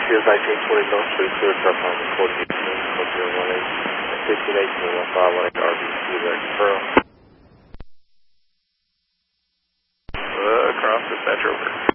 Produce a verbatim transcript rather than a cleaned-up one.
Cheers nineteen twenty North Street, clear truck on the coordination, code zero one eight, fifteen eighteen one five one eight R B C, that's Pearl. Uh, across the Metro.